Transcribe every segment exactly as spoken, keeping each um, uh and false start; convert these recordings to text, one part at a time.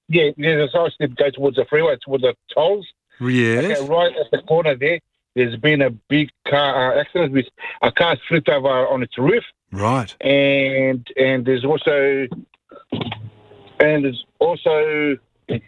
Yeah, yeah, so I slip go towards the freeway, towards the tolls. Yes. Okay, right at the corner there, there's been a big car uh, accident with a car flipped over on its roof, Right. and and there's also and there's also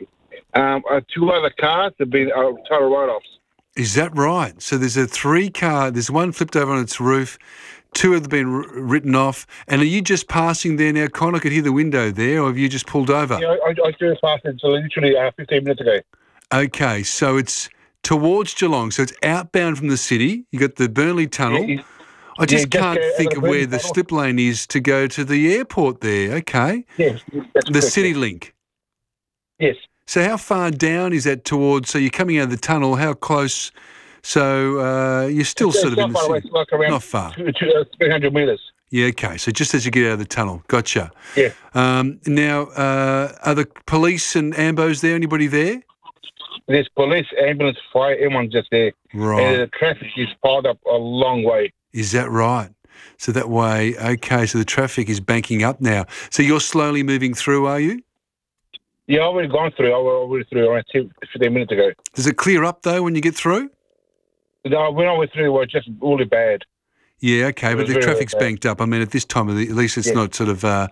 um, uh, two other cars that have been uh, total write-offs. Is that right? So there's a three car, there's one flipped over on its roof, two have been r- written off. And are you just passing there now? Connor could hear the window there, or have you just pulled over? Yeah, I, I drove past it so literally uh, fifteen minutes ago. Okay, so it's towards Geelong, so it's outbound from the city. You got the Burnley Tunnel. Yeah, I just yeah, can't just go think over of the where Burnley the Tunnel. slip lane is to go to the airport there. Okay. Yes, that's The correct, City yes. Link. Yes. So how far down is that towards, so you're coming out of the tunnel, how close? So uh, you're still It's, sort it's of in not the far away. city. It's like around Not far. two, two, uh, three hundred metres. Yeah, okay. So just as you get out of the tunnel. Gotcha. Yeah. Um, now, uh, are the police and ambos there? Anybody there? There's police, ambulance, fire, everyone's just there. Right. And the traffic is piled up a long way. Is that right? So that way, okay, so the traffic is banking up now. So you're slowly moving through, are you? Yeah, I've already gone through. I already through around two, fifteen minutes ago. Does it clear up, though, when you get through? No, when I went through, it was just really bad. Yeah, okay, It but was the very, traffic's very bad. banked up. I mean, at this time of the, at least it's Yeah. not sort of uh,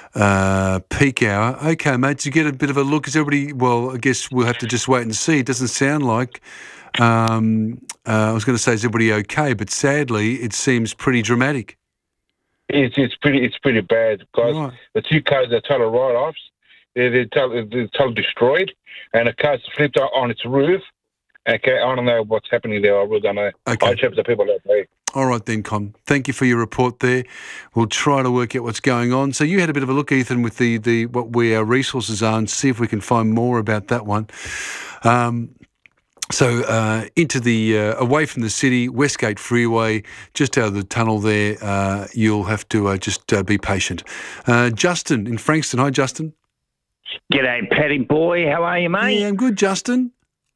uh, peak hour. Okay, mate, did you get a bit of a look? Is everybody, well, I guess we'll have to just wait and see. It doesn't sound like, um, uh, I was going to say, is everybody okay? But sadly, it seems pretty dramatic. It's it's pretty it's pretty bad because Right. the two cars are total write-offs. They're, they're, total, they're total destroyed, and the car's flipped out on its roof. Okay, I don't know what's happening there. I really don't know. Okay. I hope the people that way. All right then, Con. Thank you for your report there. We'll try to work out what's going on. So you had a bit of a look, Ethan, with the, the what where our resources are and see if we can find more about that one. Um, so uh, into the, uh, away from the city, Westgate Freeway, just out of the tunnel there, uh, you'll have to uh, just uh, be patient. Uh, Justin in Frankston. Hi, Justin. G'day, Paddy boy. How are you, mate? Yeah, I'm good, Justin.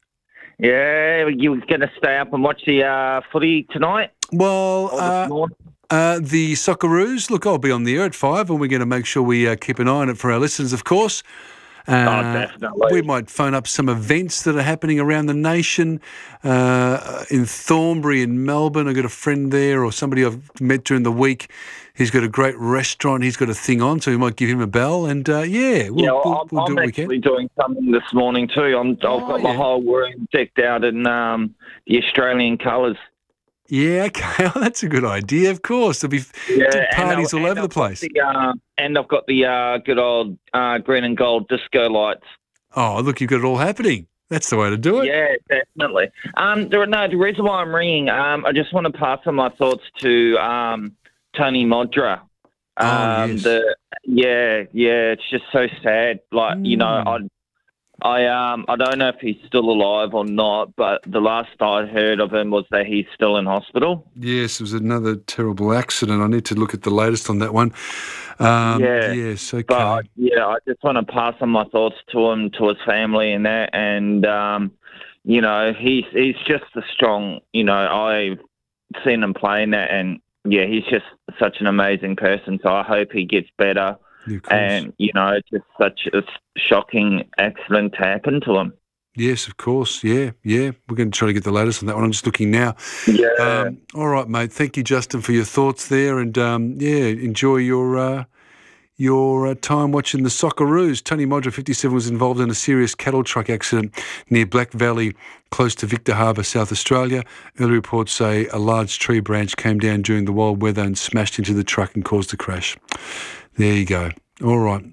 Yeah, you going to stay up and watch the uh, footy tonight? Well, Or this uh, morning? Uh, the Socceroos, look, I'll be on the air at five and we're going to make sure we uh, keep an eye on it for our listeners, of course. Uh, Oh, definitely. We might phone up some events that are happening around the nation. Uh, in Thornbury in Melbourne, I've got a friend there or somebody I've met during the week. He's got a great restaurant. He's got a thing on, so we might give him a bell. And, uh, yeah, we'll, yeah, we'll, I'm, we'll do I'm what we can. actually doing something this morning too. I'm, I've Oh, got my yeah. whole room decked out in um, the Australian colours. Yeah, okay. That's a good idea, of course. There'll be Yeah, parties and all I- over and the I've got place. The, uh, and I've got the uh, good old uh, green and gold disco lights. Oh, look, you've got it all happening. That's the way to do it. Yeah, definitely. Um, there, no, the reason why I'm ringing, um, I just want to pass on my thoughts to um, Tony Modra. Oh, Um, yes. the yeah, yeah, it's just so sad. Like you know, I, Mm. I um, I don't know if he's still alive or not, but the last I heard of him was that he's still in hospital. Yes, it was another terrible accident. I need to look at the latest on that one. Um, Yeah, Yes, okay. But yeah, I just want to pass on my thoughts to him, to his family, and that, and um, you know, he's he's just a strong. You know, I've seen him playing that, and yeah, he's just such an amazing person. So I hope he gets better. Yeah, of course. And, you know, it's just such a shocking accident to happen to him. Yes, of course. Yeah, yeah. We're going to try to get the latest on that one. I'm just looking now. Yeah. Um, all right, mate. Thank you, Justin, for your thoughts there. And, um, yeah, enjoy your uh, your uh, time watching the Socceroos. Tony Modra, fifty-seven, was involved in a serious cattle truck accident near Black Valley, close to Victor Harbour, South Australia. Early reports say a large tree branch came down during the wild weather and smashed into the truck and caused the crash. There you go. All right.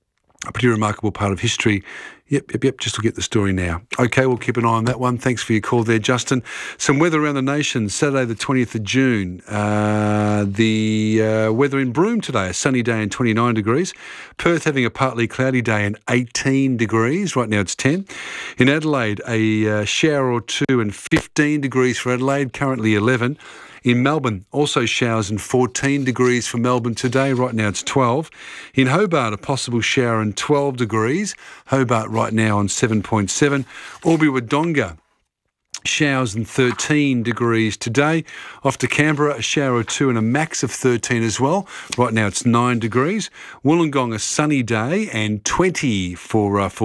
A pretty remarkable part of history. Yep, yep, yep. Just look at the story now. Okay, we'll keep an eye on that one. Thanks for your call there, Justin. Some weather around the nation. Saturday, the twentieth of June. Uh, the uh, weather in Broome today, a sunny day and twenty-nine degrees. Perth having a partly cloudy day and eighteen degrees. Right now it's ten. In Adelaide, a uh, shower or two and fifteen degrees for Adelaide. Currently eleven. In Melbourne, also showers and fourteen degrees for Melbourne today. Right now it's twelve. In Hobart, a possible shower and twelve degrees. Hobart right now on seven point seven. Albury-Wodonga, showers and thirteen degrees today. Off to Canberra, a shower or two and a max of thirteen as well. Right now it's nine degrees. Wollongong, a sunny day and twenty for uh, for